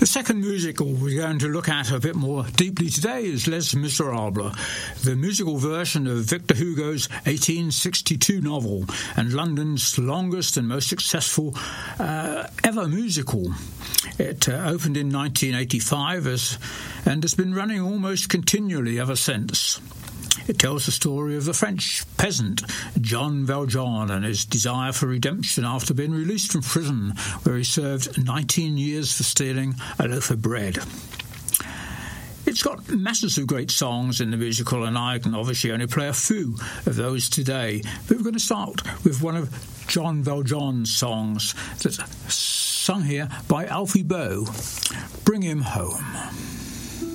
The second musical we're going to look at a bit more deeply today is Les Miserables, the musical version of Victor Hugo's 1862 novel and London's longest and most successful ever musical. It opened in 1985 and has been running almost continually ever since. It tells the story of the French peasant Jean Valjean and his desire for redemption after being released from prison, where he served 19 years for stealing a loaf of bread. It's got masses of great songs in the musical, and I can obviously only play a few of those today. But we're going to start with one of Jean Valjean's songs that's sung here by Alfie Boe, Bring Him Home.